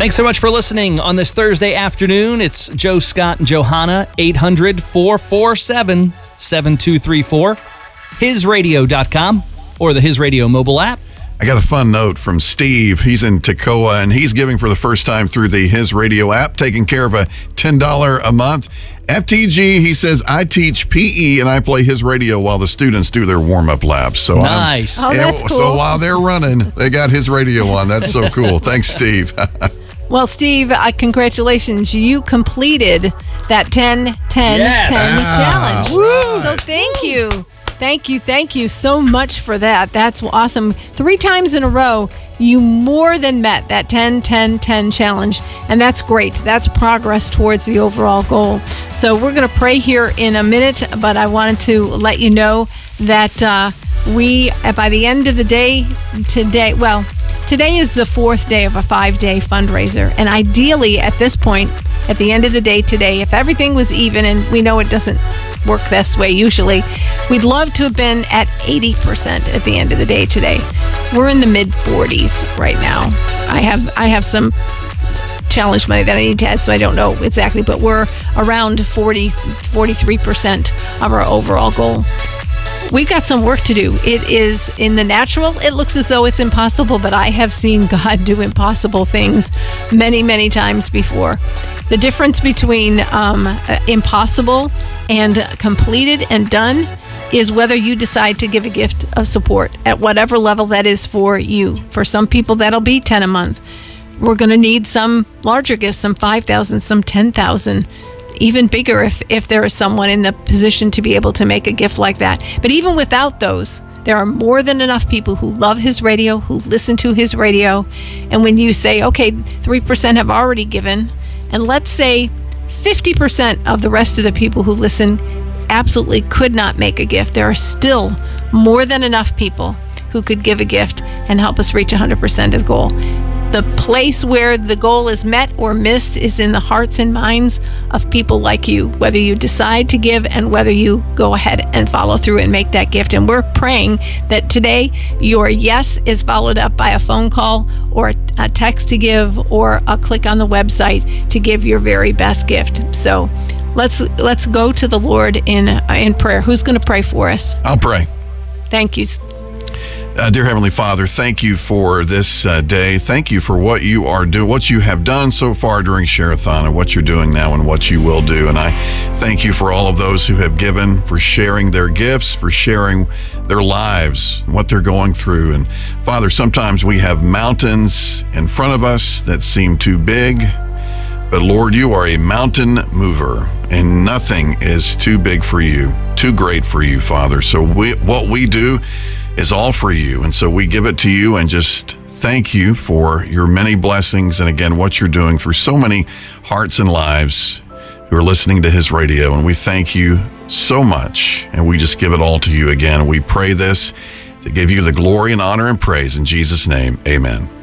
Thanks so much for listening on this Thursday afternoon. It's Joe, Scott, and Johanna, 800-447-7234, hisradio.com, or the His Radio mobile app. I got a fun note from Steve. He's in Toccoa, and he's giving for the first time through the His Radio app, taking care of a $10 a month. FTG, he says, I teach PE, and I play His Radio while the students do their warm-up laps. So nice. That's cool. So while they're running, they got His Radio on. That's so cool. Thanks, Steve. Well, Steve, congratulations. You completed that 10-10-10 challenge. Right. So thank you. Thank you so much for that. That's awesome. 3 times in a row, you more than met that 10-10-10 challenge, and that's great. That's progress towards the overall goal. So we're going to pray here in a minute, but I wanted to let you know that we, by the end of the day today is the 4th day of a 5-day fundraiser, and ideally at this point, at the end of the day today, if everything was even, and we know it doesn't work this way usually, we'd love to have been at 80% at the end of the day today. We're in the mid-40s right now. I have some challenge money that I need to add, so I don't know exactly, but we're around 43% of our overall goal. We've got some work to do. It is in the natural. It looks as though it's impossible, but I have seen God do impossible things many, many times before. The difference between impossible and completed and done is whether you decide to give a gift of support at whatever level that is for you. For some people, that'll be 10 a month. We're going to need some larger gifts, some 5,000, some 10,000. Even bigger if there is someone in the position to be able to make a gift like that. But even without those, there are more than enough people who love His Radio, who listen to His Radio. And when you say, okay, 3% have already given, and let's say 50% of the rest of the people who listen absolutely could not make a gift, there are still more than enough people who could give a gift and help us reach 100% of the goal. The place where the goal is met or missed is in the hearts and minds of people like you, whether you decide to give and whether you go ahead and follow through and make that gift. And we're praying that today your yes is followed up by a phone call or a text to give or a click on the website to give your very best gift. So let's go to the Lord in prayer. Who's going to pray for us? I'll pray. Thank you. Dear Heavenly Father, thank you for this day. Thank you for what you are doing, what you have done so far during Share-a-thon, and what you're doing now and what you will do. And I thank you for all of those who have given, for sharing their gifts, for sharing their lives, what they're going through. And Father, sometimes we have mountains in front of us that seem too big, but Lord, you are a mountain mover, and nothing is too big for you, too great for you, Father. So what we do is all for you. And so we give it to you and just thank you for your many blessings. And again, what you're doing through so many hearts and lives who are listening to His Radio. And we thank you so much. And we just give it all to you again. We pray this to give you the glory and honor and praise in Jesus' name. Amen.